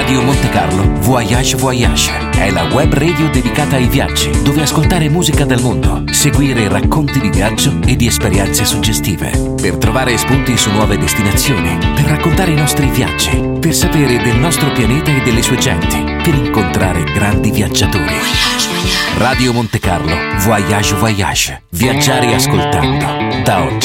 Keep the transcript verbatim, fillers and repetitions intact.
Radio Monte Carlo Voyage Voyage è la web radio dedicata ai viaggi, dove ascoltare musica del mondo, seguire racconti di viaggio e di esperienze suggestive, per trovare spunti su nuove destinazioni, per raccontare i nostri viaggi, per sapere del nostro pianeta e delle sue genti, per incontrare grandi viaggiatori. Radio Monte Carlo Voyage Voyage. Viaggiare ascoltando, da oggi.